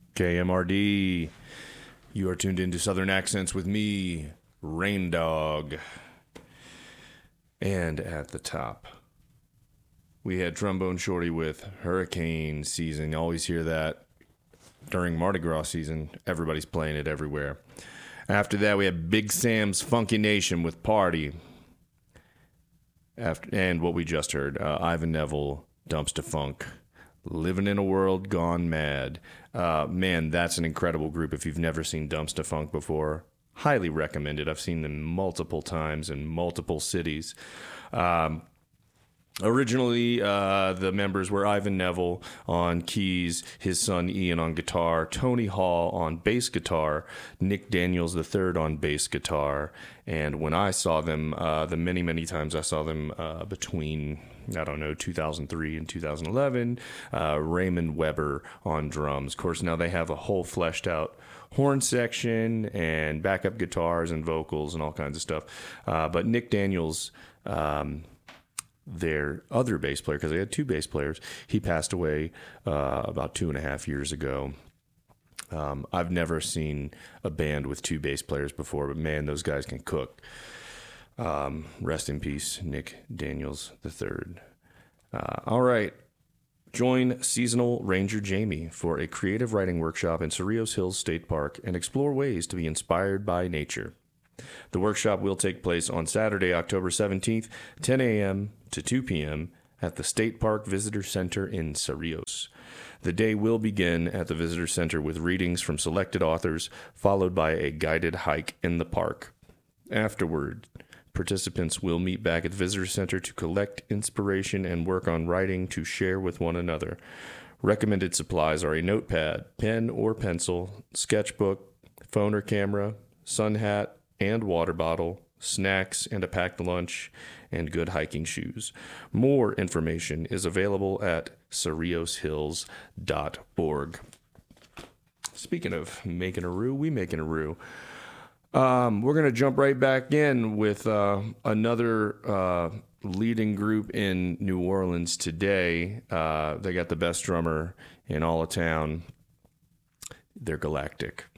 KMRD. You are tuned into Southern Accents with me, Rain Dog. And at the top, we had Trombone Shorty with Hurricane Season. You always hear that during Mardi Gras season. Everybody's playing it everywhere. After that, we had Big Sam's Funky Nation with Party. And what we just heard, Ivan Neville, Dumpster Funk. Living in a World Gone Mad. Man, that's an incredible group. If you've never seen Dumpster Funk before, highly recommend it. I've seen them multiple times in multiple cities. Originally, the members were Ivan Neville on keys, his son Ian on guitar, Tony Hall on bass guitar, Nick Daniels III on bass guitar. And when I saw them, the many, many times I saw them between, 2003 and 2011, Raymond Weber on drums. Of course, now they have a whole fleshed out horn section and backup guitars and vocals and all kinds of stuff. But Nick Daniels, their other bass player, because they had two bass players, he passed away about 2.5 years ago. I've never seen a band with two bass players before, but man, those guys can cook. Rest in peace, Nick Daniels III. All right. Join seasonal ranger Jamie for a creative writing workshop in Cerrillos Hills State Park and explore ways to be inspired by nature. The workshop will take place on Saturday, October 17th, 10 a.m. to 2 p.m. at the State Park Visitor Center in Cerrillos. The day will begin at the Visitor Center with readings from selected authors, followed by a guided hike in the park. Afterward, participants will meet back at the Visitor Center to collect inspiration and work on writing to share with one another. Recommended supplies are a notepad, pen or pencil, sketchbook, phone or camera, sun hat, and water bottle, snacks and a packed lunch, and good hiking shoes. More information is available at cerrilloshills.org. Speaking of making a roux, we making a roux. We're going to jump right back in with another leading group in New Orleans today. They got the best drummer in all of town. They're Galactic.